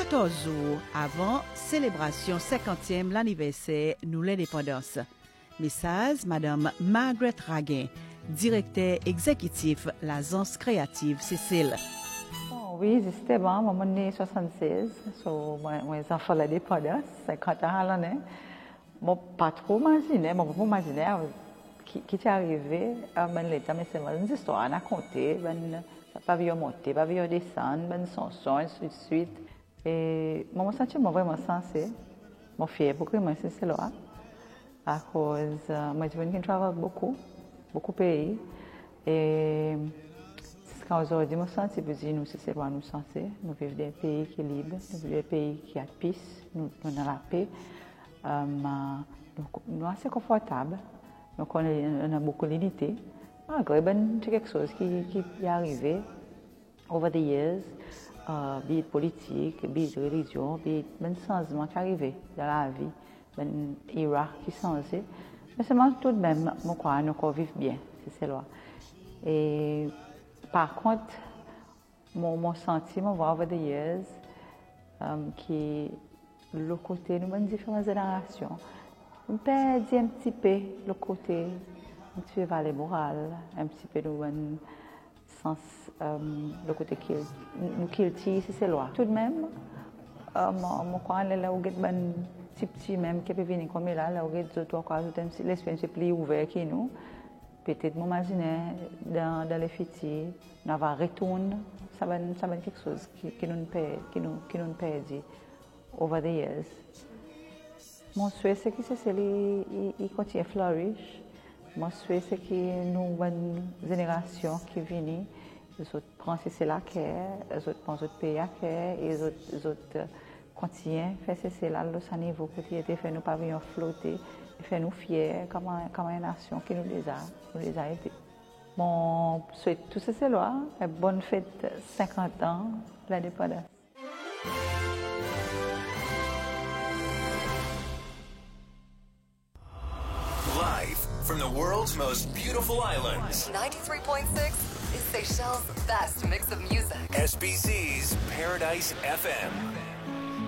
14 jours avant célébration 50e l'anniversaire nous l'indépendance. Message Madame Margaret Raguin, directeur exécutif l'agence créative Cécile. Oui, c'était bon, moi je suis né en 76, moi enfant de l'indépendance, 50 ans à l'année. Moi pas trop imaginé, moi pas imaginé qui est arrivé à l'état, mais c'est une histoire à raconter, pavillon monter, pavillon descendre, son, ainsi de suite. Et moi, je me sens vraiment sensé. Je suis fière pour que moi, c'est là. À cause, moi, je travaille beaucoup de pays. Et quand aujourd'hui, je me sens, nous, c'est là, nous sensés. Nous vivons dans des pays qui sont libres, nous vivons dans des pays qui ont paix, nous avons la paix. Nous sommes assez confortables. Donc, on a beaucoup d'unité. C'est quelque chose qui est arrivé over the years, be it politique, be it religion, be it un changement qui est arrivé dans la vie, une era qui change. Mais seulement tout de même, je crois que nous vivons bien, c'est cela. Et par contre, mon sentiment over the years, qui le côté, nous avons différentes générations, on perd un petit peu le côté, un petit peu valeur morale, un petit peu de sens, le côté nous guilty, c'est loin. Tout de même, moi quand là où est un petit même qui peut venir comme là où est d'autres quoi, l'esprit c'est plus ouvert que nous. Peut-être m'imaginer dans les futurs, on va retourner, ça va être quelque chose qui nous perd over the years. Mon souhait c'est que il continue à flourish. Mon souhait c'est que nous une génération qui vient, les autres pensent c'est là qu'est, les autres pensent autres pays qu'est, et les autres continuent à faire c'est là le niveau côté de faire nous pavillons flotter, faire nous fiers comme une nation qui nous les a aidés. Mon souhait tout ça c'est là, bonne fête 50 ans l'indépendance. From the world's most beautiful islands. 93.6 is Seychelles' best mix of music. SBC's Paradise FM.